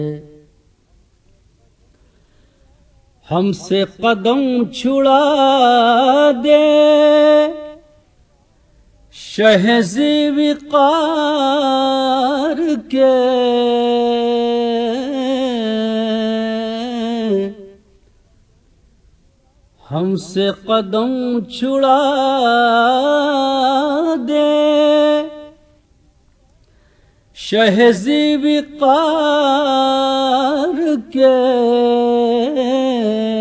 हमसे कदम छुड़ा दे शहज़ी विक़ार के, हमसे कदम छुड़ा दे शहज़ी विक़ार के।